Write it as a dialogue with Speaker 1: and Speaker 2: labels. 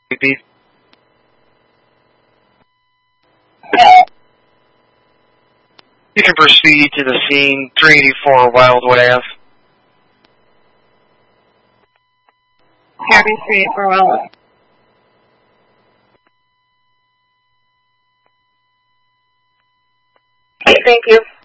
Speaker 1: Repeat. You can proceed to the scene, 384 Wildwood Ave.
Speaker 2: Copy 384 Wildwood. Okay, thank you.